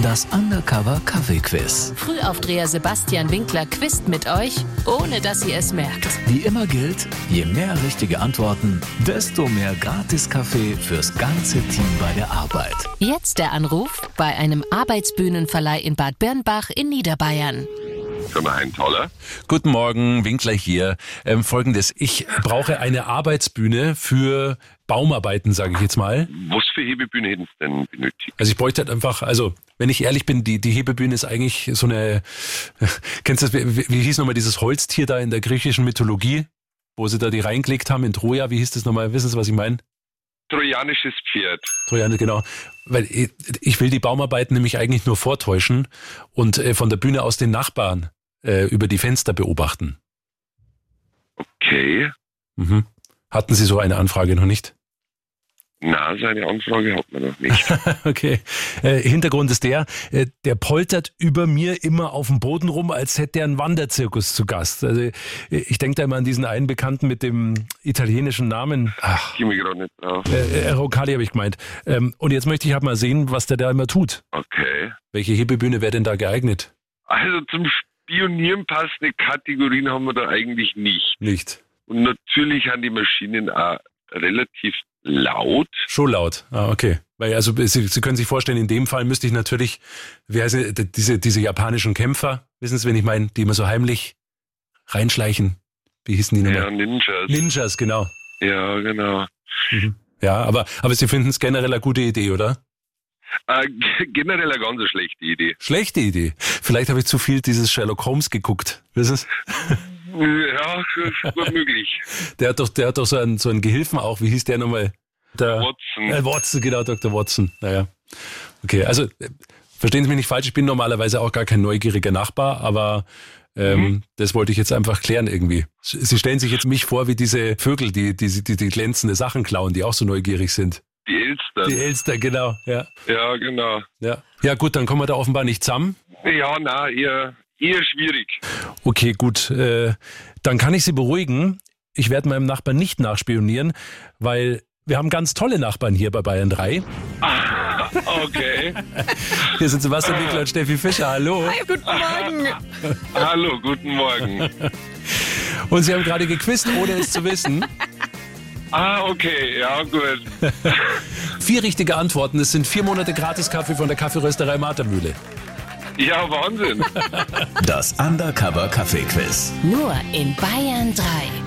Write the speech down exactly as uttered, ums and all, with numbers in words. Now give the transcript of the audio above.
Das Undercover Kaffee-Quiz. Frühaufdreher Sebastian Winkler quizt mit euch, ohne dass ihr es merkt. Wie immer gilt, je mehr richtige Antworten, desto mehr Gratis-Kaffee fürs ganze Team bei der Arbeit. Jetzt der Anruf bei einem Arbeitsbühnenverleih in Bad Birnbach in Niederbayern. Firma Heintaler. Guten Morgen, Winkler hier. Ähm, Folgendes, ich brauche eine Arbeitsbühne für Baumarbeiten, sage ich jetzt mal. Was für Hebebühne hätten Sie denn benötigt? Also ich bräuchte halt einfach, also wenn ich ehrlich bin, die, die Hebebühne ist eigentlich so eine, kennst du das, wie, wie hieß nochmal dieses Holztier da in der griechischen Mythologie, wo sie da die reingelegt haben in Troja, wie hieß das nochmal, wissen Sie, was ich meine? Trojanisches Pferd. Trojaner, genau. Weil ich, ich will die Baumarbeiten nämlich eigentlich nur vortäuschen und äh, von der Bühne aus den Nachbarn äh, über die Fenster beobachten. Okay. Mhm. Hatten Sie so eine Anfrage noch nicht? Na, so eine Anfrage hat man noch nicht. Okay. Äh, Hintergrund ist der, äh, der poltert über mir immer auf dem Boden rum, als hätte er einen Wanderzirkus zu Gast. Also äh, ich denke da immer an diesen einen Bekannten mit dem italienischen Namen. Ach, Ich komme gerade nicht drauf. äh, Roncalli habe ich gemeint. Ähm, und jetzt möchte ich halt mal sehen, was der da immer tut. Okay. Welche Hebebühne wäre denn da geeignet? Also zum Spionieren passende Kategorien haben wir da eigentlich nicht. Nicht. Und natürlich sind die Maschinen auch relativ laut. Schon laut. Ah, okay. Weil also Sie, Sie können sich vorstellen, in dem Fall müsste ich natürlich, wie heißen die, diese, diese japanischen Kämpfer, wissen Sie, wen ich meine, die immer so heimlich reinschleichen. Wie hießen die nochmal? Ja, Ninjas. Ninjas, genau. Ja, genau. Mhm. Ja, aber, aber Sie finden es generell eine gute Idee, oder? Äh, g- generell eine ganz schlechte Idee. Schlechte Idee. Vielleicht habe ich zu viel dieses Sherlock Holmes geguckt. Wissen Sie? Ja, gut möglich. Der hat doch, der hat doch so einen, so einen Gehilfen auch. Wie hieß der nochmal? Der, Watson. Äh, Watson, genau, Doktor Watson. Naja. Okay, also äh, verstehen Sie mich nicht falsch, ich bin normalerweise auch gar kein neugieriger Nachbar, aber ähm, Mhm. das wollte ich jetzt einfach klären irgendwie. Sie stellen sich jetzt mich vor wie diese Vögel, die, die, die, die glänzende Sachen klauen, die auch so neugierig sind. Die Elster. Die Elster, genau, ja. Ja, genau. Ja, ja gut, dann kommen wir da offenbar nicht zusammen. Ja, na, eher, eher schwierig. Okay, gut. Äh, dann kann ich Sie beruhigen. Ich werde meinem Nachbarn nicht nachspionieren, weil wir haben ganz tolle Nachbarn hier bei Bayern drei. Okay. Hier sind Sebastian Winkler und Steffi Fischer. Hallo. Hi, guten Morgen. Hallo, guten Morgen. Und Sie haben gerade gequizt, ohne es zu wissen. Ah, okay, ja, gut. Vier richtige Antworten. Es sind vier Monate Gratis-Kaffee von der Kaffeerösterei Martermühle. Ja, Wahnsinn. Das Undercover Kaffee-Quiz. Nur in Bayern drei.